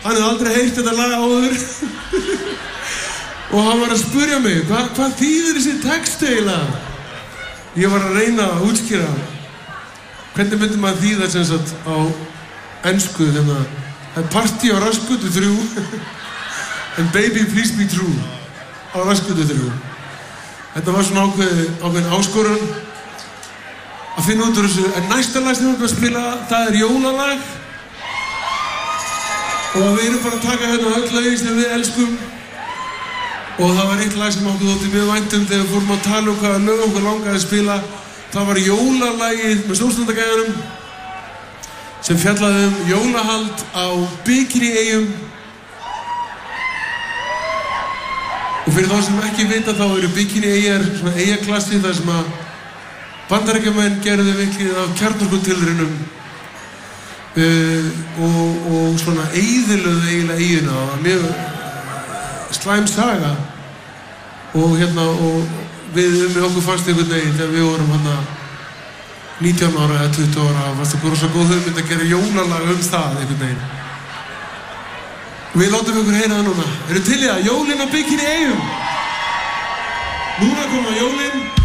hann hefði aldrei heyrt þetta lag áður og hann var að spurja mig hvað þýðir þessi text eiginlega? Ég var að reyna að útskýra hvernig myndi maður þýða sem sagt á ensku hérna það er partí á Rassgötu 3 and baby please be true á Rassgötu 3. Þetta var svona ákveðin áskorun að finna út úr þessu, en næsta lag sem við erum að spila, það er jólalag og við erum bara að taka hérna öll lögin sem við elskum og það var eitt lag sem okkur þótti mjög vænt þegar við fórum að tala hvaða lög okkur langaði að spila. Það var jólalagið með Stórstrandargæjanum sem fjallaði jólahald á Bikini-eyjum og fyrir þá sem ekki vita þá eru Bikini-eyjar svona eyjaklassi þar sem að Bandaríkjamenn gerðu mikið af kjarnorkutilraunum og svona eyðilögðu eiginlega eyjuna. Það var mjög slæm saga og við okkur fannst einhvern veginn þegar við vorum 19 ára eða 20 ára fannst okkur rosa góð hugmynd að gera jólalag það einhvern veginn. Við látum ykkur heyra það núna. Eru til í það? Jólin á Bikini-eyjum. Núna koma jólin.